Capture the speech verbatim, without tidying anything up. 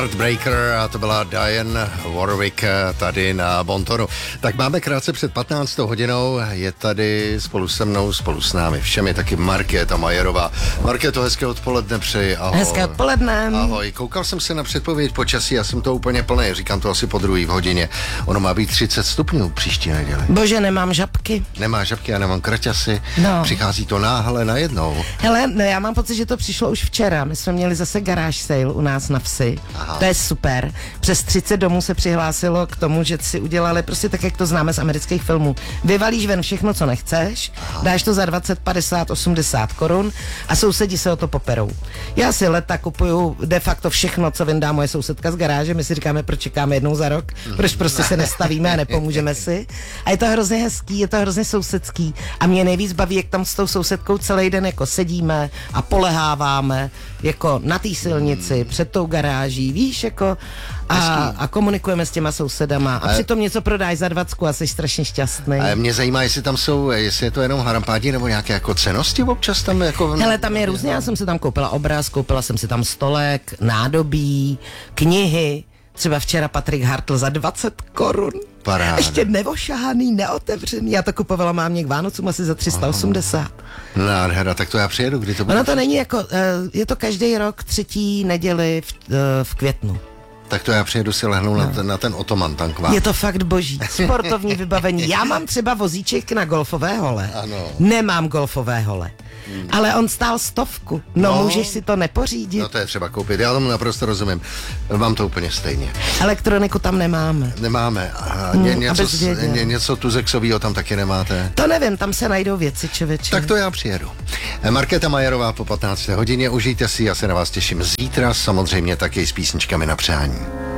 Heartbreaker a to byla Diane Warwick tady na Bontonu. Tak máme krátce před patnáctou hodinou, je tady spolu se mnou, spolu s námi všemi taky Markéta Majerová. Markéto, hezké odpoledne přeji, ahoj. Hezké odpoledne. Ahoj, koukal jsem se na předpověď počasí, já jsem to úplně plný, říkám to asi po druhý v hodině. Ono má být třicet stupňů příští neděli. Bože, nemám žabky. Nemá žabky, já nemám kraťasy, no. Přichází to náhle najednou. Hele, no já mám pocit, že to přišlo už včera, my jsme měli zase garáž sale u nás na vsi. Aha. To je super. Přes třicet domů se přihlásilo k tomu, že si udělali prostě tak, jak to známe z amerických filmů. Vyvalíš ven všechno, co nechceš, aha, dáš to za dvacet, padesát, osmdesát korun a sousedi se o to poperou. Já si leta kupuju de facto všechno, co vyndá moje sousedka z garáže. My si říkáme, proč čekáme jednou za rok, proč prostě se nestavíme a nepomůžeme si. A je to hrozně hezký, je to hrozně sousedský a mě nejvíc baví, jak tam s tou sousedkou celý den jako sedíme a poleháváme jako na té silnici před tou garáží, víš, jako a, a komunikujeme s těma sousedama a, a přitom něco prodáš za dvacku a jsi strašně šťastný. A mě zajímá, jestli tam jsou, jestli je to jenom harampádi nebo nějaké jako cennosti občas tam jako... Hele, tam je různě, já jsem si tam koupila obraz, koupila jsem si tam stolek, nádobí, knihy, třeba včera Patrik Hartl za dvacet korun. Paráda. Ještě neošahaný, neotevřený. Já to kupovala mámě k Vánocům asi za tři sta osmdesát. Nádhera, tak to já přijedu, kdy to bude? Ono to není jako, je to každý rok třetí neděli v, v květnu. Tak to já přijedu si lehnout no. na, ten, na ten otoman tam k vám. Je to fakt boží. Sportovní vybavení. Já mám třeba vozíček na golfové hole. Ano. Nemám golfové hole. Hmm. Ale on stál stovku. No, no, můžeš si to nepořídit. No to je třeba koupit. Já tomu naprosto rozumím. Mám to úplně stejně. Elektroniku tam nemáme. Nemáme. A ně, hmm, něco, ně, něco tuzexovýho tam taky nemáte? To nevím, tam se najdou věci, člověče. Tak to já přijedu. Markéta Majerová po patnácté hodině. Užijte si, já se na vás těším zítra. Samozřejmě taky s písničkami na přání.